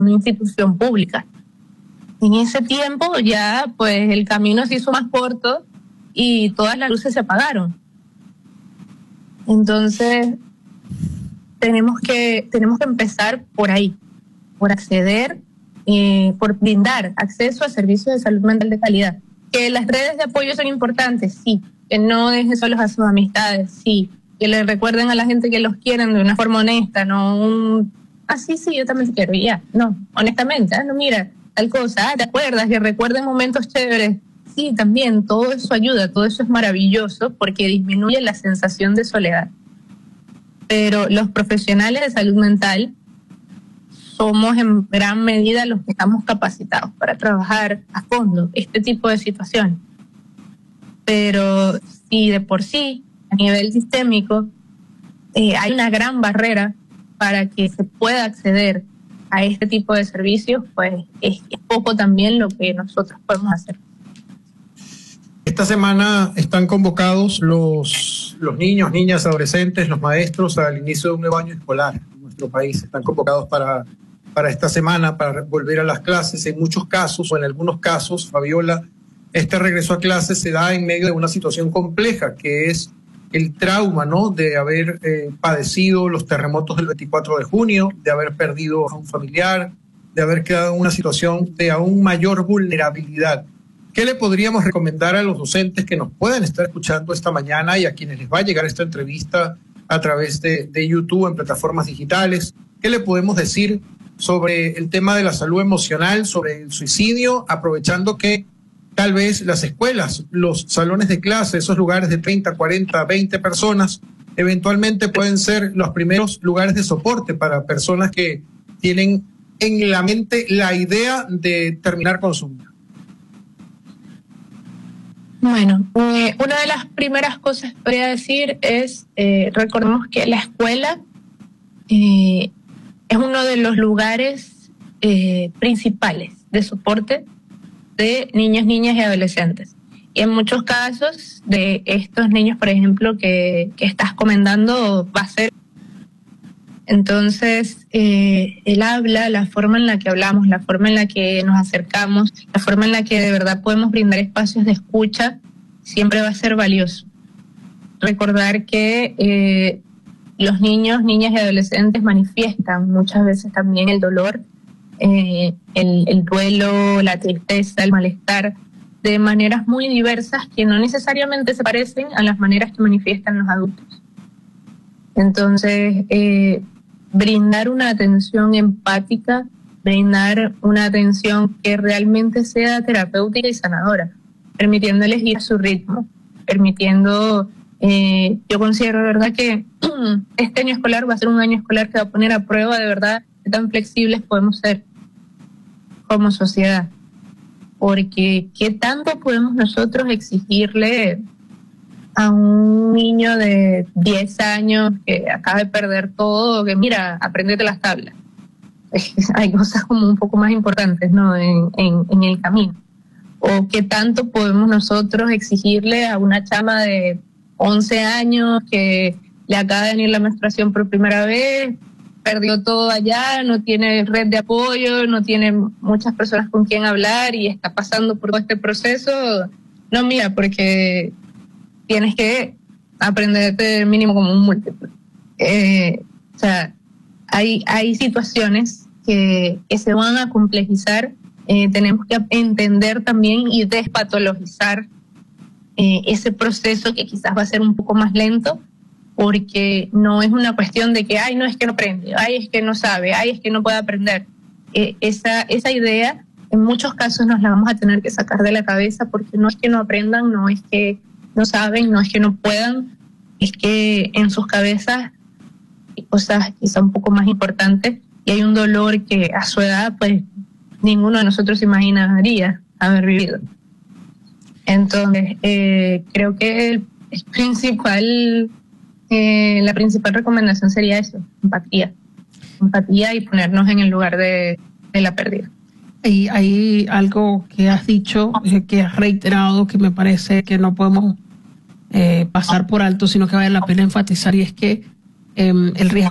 una institución pública. En ese tiempo ya pues el camino se hizo más corto y todas las luces se apagaron. Entonces tenemos que empezar por ahí, por acceder, por brindar acceso a servicios de salud mental de calidad. Que las redes de apoyo son importantes, sí. Que no dejen solos a sus amistades, sí. Que le recuerden a la gente que los quieren de una forma honesta, no sí, yo también te quiero, y ya. No, honestamente, no, mira, tal cosa, ¿te acuerdas? Que recuerden momentos chéveres. Sí, también, todo eso ayuda, todo eso es maravilloso porque disminuye la sensación de soledad. Pero los profesionales de salud mental somos en gran medida los que estamos capacitados para trabajar a fondo este tipo de situaciones. Pero si de por sí, a nivel sistémico, hay una gran barrera para que se pueda acceder a este tipo de servicios, pues es poco también lo que nosotros podemos hacer. Esta semana están convocados los niños, niñas, adolescentes, los maestros al inicio de un nuevo año escolar en nuestro país. Están convocados para esta semana, para volver a las clases. En muchos casos, o en algunos casos, Fabiola, este regreso a clases se da en medio de una situación compleja, que es el trauma, ¿no?, de haber padecido los terremotos del 24 de junio, de haber perdido a un familiar, de haber quedado en una situación de aún mayor vulnerabilidad. ¿Qué le podríamos recomendar a los docentes que nos puedan estar escuchando esta mañana y a quienes les va a llegar esta entrevista a través de YouTube en plataformas digitales? ¿Qué le podemos decir sobre el tema de la salud emocional, sobre el suicidio, aprovechando que tal vez las escuelas, los salones de clase, esos lugares de 30, 40, 20 personas, eventualmente pueden ser los primeros lugares de soporte para personas que tienen en la mente la idea de terminar con su vida? Bueno, una de las primeras cosas que podría decir es, recordemos que la escuela es uno de los lugares principales de soporte de niños, niñas y adolescentes. Y en muchos casos de estos niños, por ejemplo, que estás comentando, va a ser. Entonces, el habla, la forma en la que hablamos, la forma en la que nos acercamos, la forma en la que de verdad podemos brindar espacios de escucha, siempre va a ser valioso. Recordar que los niños, niñas y adolescentes manifiestan muchas veces también el dolor, el duelo, la tristeza, el malestar, de maneras muy diversas que no necesariamente se parecen a las maneras que manifiestan los adultos. Entonces, brindar una atención empática, brindar una atención que realmente sea terapéutica y sanadora, permitiéndoles ir a su ritmo, permitiendo, yo considero de verdad que este año escolar va a ser un año escolar que va a poner a prueba de verdad qué tan flexibles podemos ser como sociedad, porque qué tanto podemos nosotros exigirle a un niño de 10 años que acaba de perder todo, que mira, apréndete las tablas. Hay cosas como un poco más importantes, ¿no?, en el camino. O qué tanto podemos nosotros exigirle a una chama de 11 años que le acaba de venir la menstruación por primera vez, perdió todo allá, no tiene red de apoyo, no tiene muchas personas con quien hablar y está pasando por todo este proceso. No, mira, porque tienes que aprenderte mínimo como un múltiplo. O sea, hay situaciones que se van a complejizar. Tenemos que entender también y despatologizar ese proceso que quizás va a ser un poco más lento, porque no es una cuestión de que, ay, no, es que no aprende, ay, es que no sabe, ay, es que no puede aprender. Esa idea, en muchos casos nos la vamos a tener que sacar de la cabeza, porque no es que no aprendan, no es que no saben, no es que no puedan, es que en sus cabezas hay cosas quizá un poco más importantes y hay un dolor que a su edad, pues, ninguno de nosotros imaginaría haber vivido. Entonces, creo que la principal recomendación sería eso, empatía y ponernos en el lugar de la pérdida. Y hay algo que has dicho, que has reiterado, que me parece que no podemos pasar por alto, sino que vale la pena enfatizar, y es que el riesgo